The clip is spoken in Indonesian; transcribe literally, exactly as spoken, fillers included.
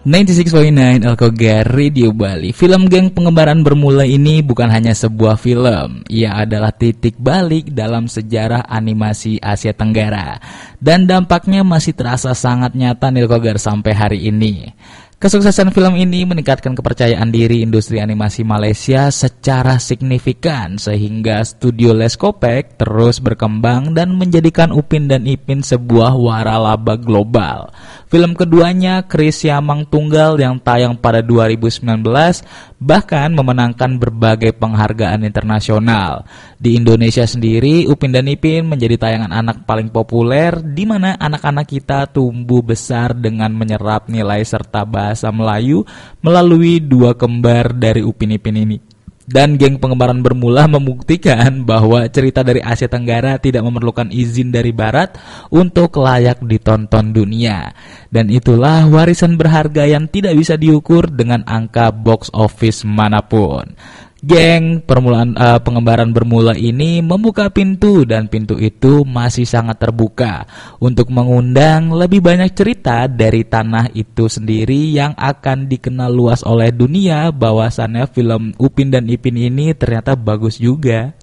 sembilan puluh enam koma sembilan Alkogar Radio Bali. Film Geng Pengembaraan Bermula ini bukan hanya sebuah film, ia adalah titik balik dalam sejarah animasi Asia Tenggara. Dan dampaknya masih terasa sangat nyata Nilkogar sampai hari ini. Kesuksesan film ini meningkatkan kepercayaan diri industri animasi Malaysia secara signifikan sehingga studio Leskopek terus berkembang dan menjadikan Upin dan Ipin sebuah waralaba global. Film keduanya, Kris Siamang Tunggal yang tayang pada dua ribu sembilan belas bahkan memenangkan berbagai penghargaan internasional. Di Indonesia sendiri, Upin dan Ipin menjadi tayangan anak paling populer di mana anak-anak kita tumbuh besar dengan menyerap nilai serta bahasa Melayu melalui dua kembar dari Upin Ipin ini. Dan Geng Pengembaraan Bermula membuktikan bahwa cerita dari Asia Tenggara tidak memerlukan izin dari Barat untuk layak ditonton dunia. Dan itulah warisan berharga yang tidak bisa diukur dengan angka box office manapun. Geng permulaan uh, Pengembaraan Bermula ini membuka pintu dan pintu itu masih sangat terbuka untuk mengundang lebih banyak cerita dari tanah itu sendiri yang akan dikenal luas oleh dunia bahwasannya film Upin dan Ipin ini ternyata bagus juga.